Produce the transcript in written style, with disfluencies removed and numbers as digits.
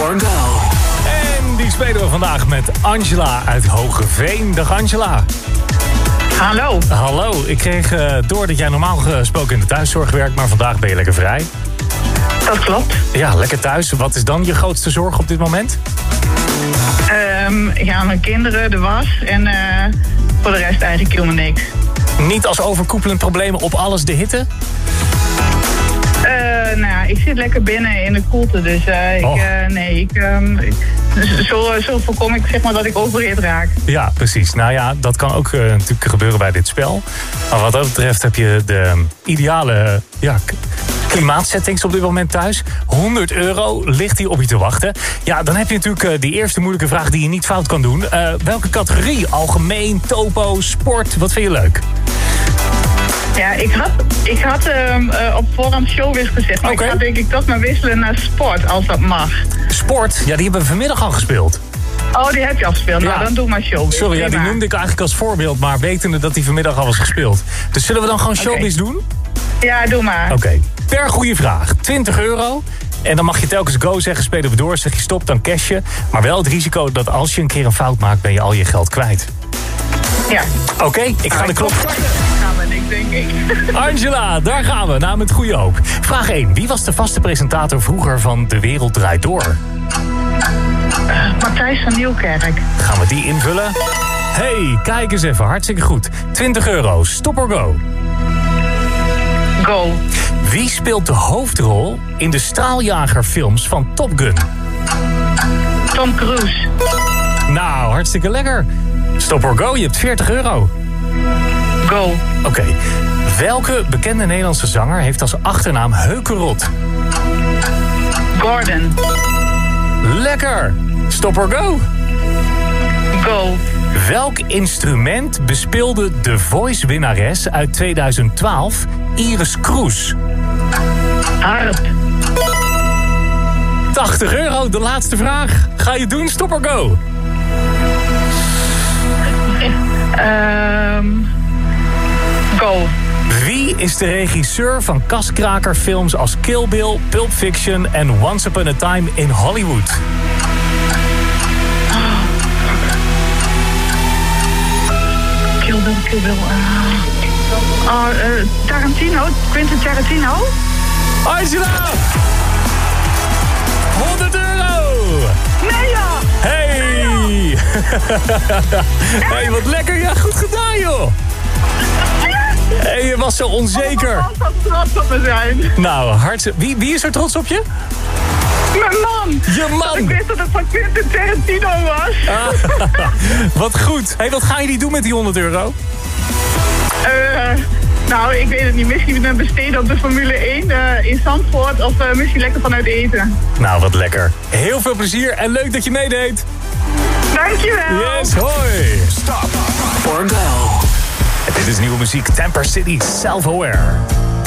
or Go. En die spelen we vandaag met Angela uit Hogeveen. Dag Angela. Hallo. Hallo, ik kreeg door dat jij normaal gesproken in de thuiszorg werkt, maar vandaag ben je lekker vrij. Dat klopt. Ja, lekker thuis. Wat is dan je grootste zorg op dit moment? Ja, mijn kinderen, de was en voor de rest eigenlijk helemaal niks. Niet als overkoepelend probleem op alles de hitte? Nou ja, ik zit lekker binnen in de koelte, dus zo voorkom ik zeg maar dat ik oververhit raak. Ja, precies. Nou ja, dat kan ook natuurlijk gebeuren bij dit spel. Maar wat dat betreft heb je de ideale klimaatsettings op dit moment thuis. €100 ligt hier op je te wachten. Ja, dan heb je natuurlijk die eerste moeilijke vraag die je niet fout kan doen. Welke categorie? Algemeen, topo, sport? Wat vind je leuk? Ja, ik had op voorhand showbiz gezegd. Maar ik ga denk ik toch maar wisselen naar sport, als dat mag. Sport? Ja, die hebben we vanmiddag al gespeeld. Oh, die heb je al gespeeld. Ja. Nou, dan doe maar showbiz. Sorry, ja, die noemde ik eigenlijk als voorbeeld, maar wetende dat die vanmiddag al was gespeeld. Dus zullen we dan gewoon showbiz doen? Ja, doe maar. Oké. Per goede vraag. €20. En dan mag je telkens go zeggen, spelen we door. Zeg je stop, dan cash je. Maar wel het risico dat als je een keer een fout maakt, ben je al je geld kwijt. Ja. Oké, ik ga de klok starten. Gaan we niks, denk ik. Angela, daar gaan we. Nou, met goede hoop. Vraag 1. Wie was de vaste presentator vroeger van De Wereld Draait Door? Matthijs van Nieuwkerk. Gaan we die invullen? Hey, kijk eens even. Hartstikke goed. €20. Stop or go? Go. Wie speelt de hoofdrol in de straaljagerfilms van Top Gun? Tom Cruise. Nou, hartstikke lekker. Stop or go, je hebt €40. Go. Oké. Welke bekende Nederlandse zanger heeft als achternaam Heukerot? Gordon. Lekker. Stop or go? Go. Welk instrument bespeelde de Voice-winnares uit 2012, Iris Kroes? Harp. €80, de laatste vraag. Ga je het doen, stop or go? Go. Wie is de regisseur van kaskrakerfilms als Kill Bill, Pulp Fiction en Once Upon a Time in Hollywood? Kill Bill. Tarantino. Quentin Tarantino. Angela! €100! Nee ja! Hey! Hey, wat lekker. Ja, goed gedaan, joh. Hey, je was zo onzeker. Ik was trots op me zijn. Nou, wie is er trots op je? Mijn man. Je man. Ik wist dat het van Quentin Tarantino was. Wat goed. Hey, wat ga je die doen met die €100? Nou, ik weet het niet. Misschien besteden op de Formule 1 in Zandvoort. Of misschien lekker vanuit eten. Nou, wat lekker. Heel veel plezier en leuk dat je meedeed. Dankjewel. Yes, hoi. Stop or Go. Dit is nieuwe muziek. Temper City, Self-Aware.